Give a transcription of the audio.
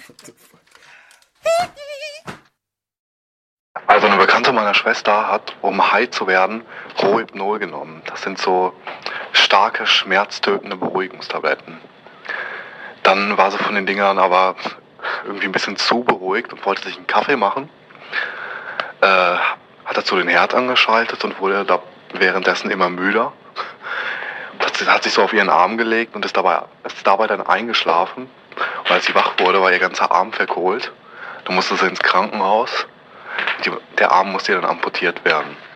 Also eine Bekannte meiner Schwester hat, um high zu werden, Rohypnol genommen. Das sind so starke, schmerztötende Beruhigungstabletten. Dann war sie von den Dingern aber irgendwie ein bisschen zu beruhigt und wollte sich einen Kaffee machen. Hat dazu den Herd angeschaltet und wurde da währenddessen immer müder. Hat sich so auf ihren Arm gelegt und ist dabei dann eingeschlafen. Und als sie wach wurde, war ihr ganzer Arm verkohlt. Da musste sie ins Krankenhaus. Der Arm musste dann amputiert werden.